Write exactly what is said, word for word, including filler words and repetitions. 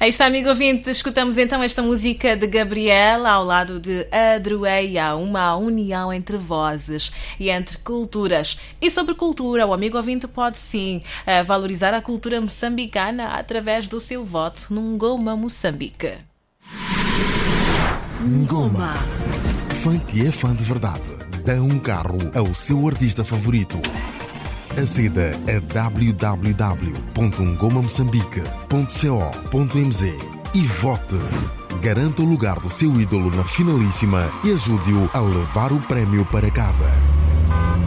Aí está, amigo ouvinte, escutamos então esta música de Gabriel ao lado de Adroeia, uma união entre vozes e entre culturas. E sobre cultura, o amigo ouvinte pode sim valorizar a cultura moçambicana através do seu voto num Ngoma Moçambique. Ngoma. Fã que é fã de verdade. Dá um carro ao seu artista favorito. Aceda a w w w ponto ngoma moçambique ponto co ponto m z e vote. Garanta o lugar do seu ídolo na finalíssima e ajude-o a levar o prémio para casa.